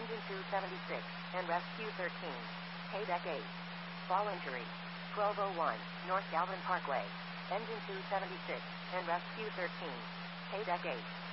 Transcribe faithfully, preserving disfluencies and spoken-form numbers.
Engine two seventy-six, and rescue thirteen. Paydeck eight. Fall injury. twelve oh one, North Galvin Parkway. Engine two seventy-six, and rescue thirteen. Paydeck eight.